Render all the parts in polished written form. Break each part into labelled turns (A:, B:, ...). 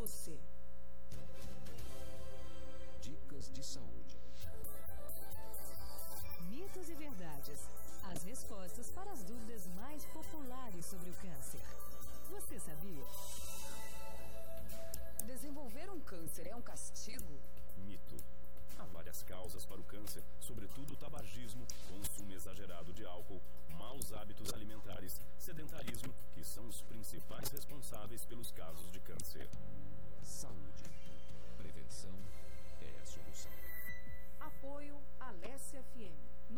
A: você.
B: Dicas de saúde.
C: Mitos e verdades. As respostas para as dúvidas mais populares sobre o câncer. Você sabia?
A: Desenvolver um câncer é um castigo?
D: Mito. Há várias causas para o câncer, sobretudo o tabagismo, consumo exagerado de álcool, maus hábitos alimentares, sedentarismo, que são os principais responsáveis pelos casos de câncer.
B: Saúde. Prevenção é a solução.
E: Apoio Alesse FM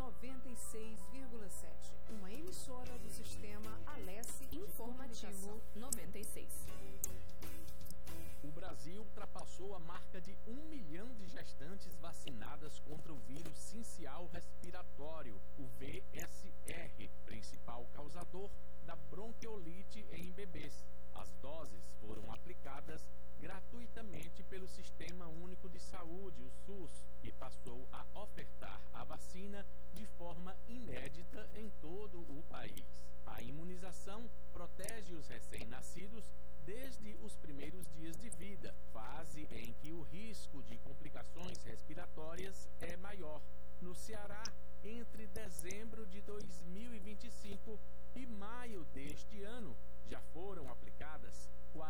E: 96,7, uma emissora do sistema Alesse
F: Informativo 96.
G: O Brasil ultrapassou a marca de 1 milhão de gestantes vacinadas contra o vírus sincial respiratório, o VSR, principal causador da bronquiolite em bebês. As doses foram aplicadas gratuitamente pelo Sistema Único de Saúde, o SUS, que passou a ofertar a vacina de forma inédita em todo o país. A imunização protege os recém-nascidos desde os primeiros dias de vida, fase em que o risco de complicações respiratórias é maior. No Ceará, entre dezembro de 2025 e maio deste ano, já foram aplicadas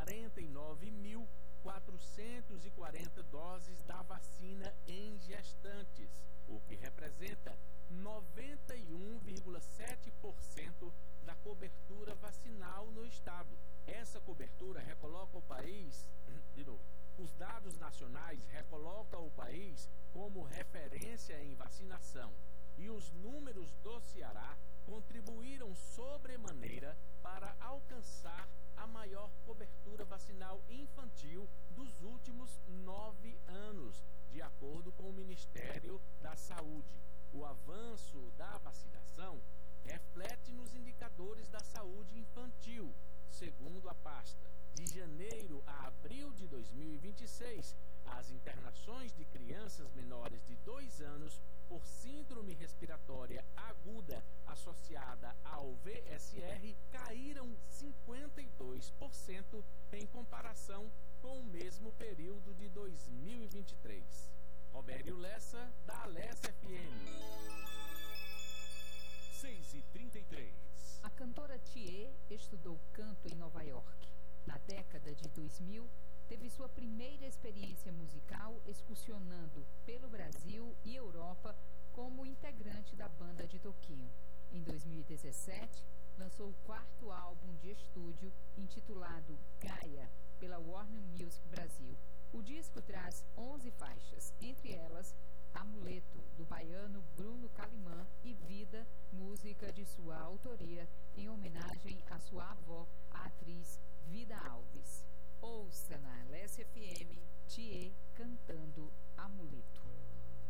G: 49.440 doses da vacina em gestantes, o que representa 91,7% da cobertura vacinal no estado. Essa cobertura recoloca o país, os dados nacionais recolocam o país como referência em vacinação, e os números do Ceará contribuíram sobremaneira para alcançar a maior cobertura vacinal infantil dos últimos 9 anos, de acordo com o Ministério da Saúde. O avanço da vacinação reflete nos indicadores da saúde infantil. Segundo a pasta, de janeiro a abril de 2026, as internações de crianças menores de 2 anos por síndrome respiratória aguda associada ao VSR caíram 52% em comparação com o mesmo período de 2023. Robério Lessa, da Alesse FM.
B: 6h33.
F: A cantora Thier estudou canto em Nova York. Na década de 2000, teve sua primeira experiência musical excursionando pelo Brasil e Europa como integrante da banda de Toquinho. Em 2017, lançou o 4º álbum de estúdio, intitulado Gaia, pela Warner Music Brasil. O disco traz 11 faixas, entre elas Amuleto, do baiano Bruno Calimã, e Vida, música de sua autoria, em homenagem à sua avó, a atriz Vida